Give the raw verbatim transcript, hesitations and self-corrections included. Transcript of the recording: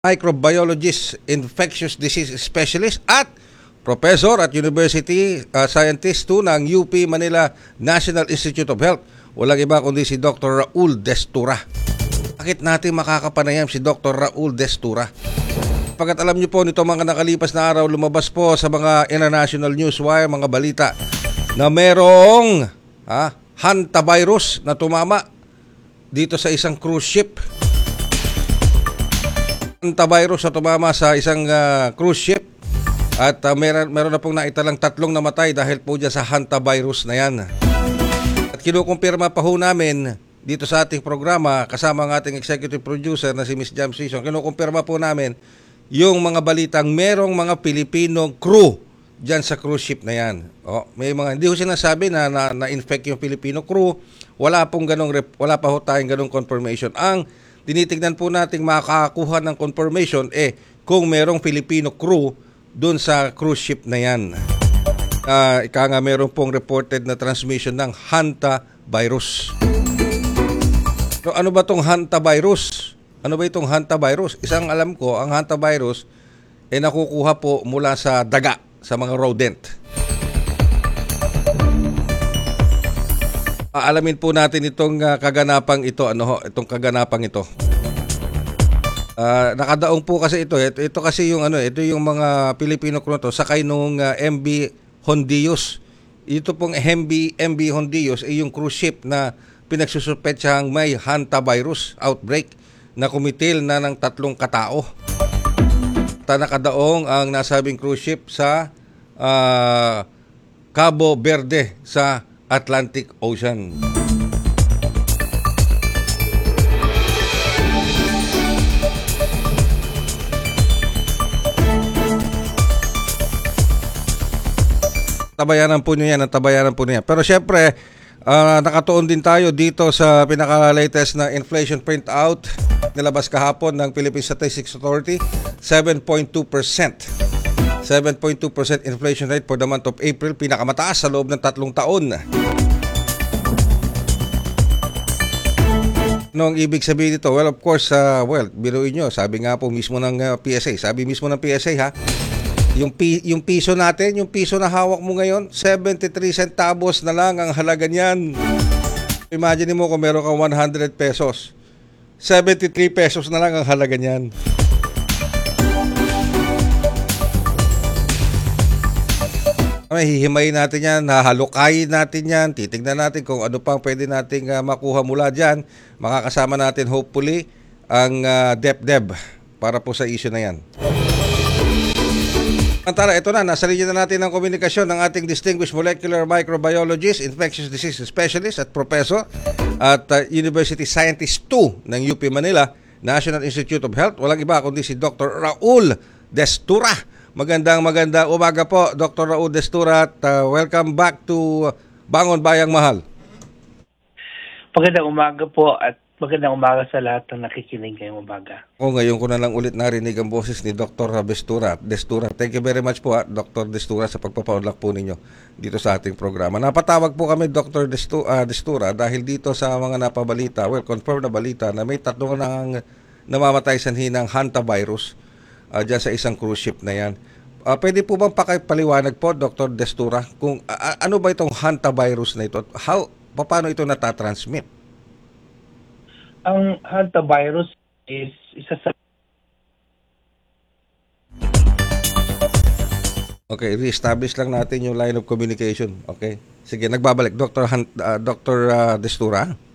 Microbiologist, infectious disease specialist at professor at university uh, scientist to ng U P Manila National Institute of Health. Walang iba kundi si Doctor Raul Destura. Bakit natin makakapanayam si Doctor Raul Destura? Pagkat alam niyo po nito mga nakalipas na araw, lumabas po sa mga international newswire, mga balita na merong ha, hantavirus na tumama dito sa isang cruise ship. Hantavirus na tumama sa isang uh, cruise ship at uh, meron, meron na pong naitalang tatlong namatay dahil po dyan sa hantavirus na yan. At kinukumpirma pa ho namin dito sa ating programa kasama ang ating executive producer na si Miss Jam Season, kinukumpirma po namin yung mga balitang merong mga Pilipino crew dyan sa cruise ship na yan. O, may mga, hindi ho sinasabi na, na, na-infect yung Filipino crew. Wala pong ganong, wala pa ho tayong ganong confirmation. Ang tinitignan po nating makakakuha ng confirmation eh kung merong Filipino crew dun sa cruise ship na yan. Uh, ika nga meron pong reported na transmission ng hantavirus. So, ano ba itong hantavirus? Ano ba itong hantavirus? Isang alam ko, ang hantavirus ay eh, nakukuha po mula sa daga, sa mga rodent. Aalamin po natin itong uh, kaganapang ito, ano ho, itong kaganapang ito. Uh, nakadaong po kasi ito, ito, ito kasi yung ano, ito yung mga Pilipino crew to sakay nung uh, M V Hondios. Ito pong M V M V Hondios ay yung cruise ship na pinagsususpetsahang may hantavirus outbreak na kumitil na ng tatlong katao. Ta nakadaong ang nasabing cruise ship sa uh, Cabo Verde sa Atlantic Ocean. Tabayanan po niyo yan, tabayanan po niya. Pero syempre, uh, nakatuon din tayo dito sa pinaka-latest na inflation printout nilabas kahapon ng Philippine Statistics Authority, seven point two percent. seven point two percent inflation rate for the month of April, pinakamataas sa loob ng tatlong taon. Ano ang ibig sabihin dito? Well, of course, uh, well, biruin nyo, sabi nga po mismo ng uh, P S A, sabi mismo ng P S A ha, yung, pi, yung piso natin, yung piso na hawak mo ngayon, seventy-three centavos na lang ang halaga niyan. Imagine mo kung meron kang one hundred pesos, seventy-three pesos na lang ang halaga niyan. Hihimayin natin yan, hahalukayin natin yan, titignan natin kung ano pang pwede nating uh, makuha mula dyan. Makakasama natin hopefully ang uh, DepDep para po sa issue na yan. Tara, ito na, nasa linya na natin ang komunikasyon ng ating distinguished molecular microbiologist, infectious disease specialist at professor at uh, University Scientist two ng U P Manila National Institute of Health. Walang iba kundi si Doctor Raul Destura. Magandang magandang umaga po, Doctor Raul Destura, at uh, welcome back to Bangon Bayang Mahal. Magandang umaga po at magandang umaga sa lahat ng nakikinig ngayong umaga. O ngayon ko na lang ulit narinig ang boses ni Doctor Destura. Destura. Thank you very much po, Doctor Destura, sa pagpapaunlak po ninyo dito sa ating programa. Napatawag po kami, Doctor Destura, uh, Destura, dahil dito sa mga napabalita, well, confirmed na balita na may tatlo nang namamatay sanhi ng hantavirus Uh, dyan sa isang cruise ship na yan. Uh, pwede po bang pakipaliwanag po, Doctor Destura, kung uh, ano ba itong hantavirus na ito? How, paano ito natatransmit? Ang hantavirus is isa sa... Okay, re-establish lang natin yung line of communication. Okay? Sige, nagbabalik. Doctor Han, uh, Doctor uh, Destura?